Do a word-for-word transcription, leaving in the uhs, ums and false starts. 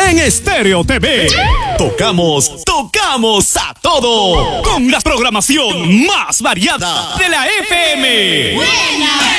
en Estéreo T V. Tocamos, tocamos a todo. Con la programación más variada de la F M. Buena.